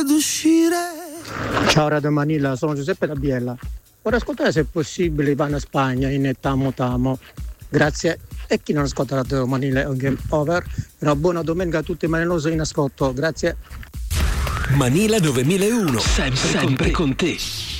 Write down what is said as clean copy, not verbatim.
Ciao Radio Manila, sono Giuseppe da Biella. Vorrei ascoltare, se è possibile, Ivana Spagna in Tamo Tamo. Grazie. E chi non ascolta Radio Manila è un game over. Una buona domenica a tutti i manilosi in ascolto. Grazie. Manila 9001, sempre con te.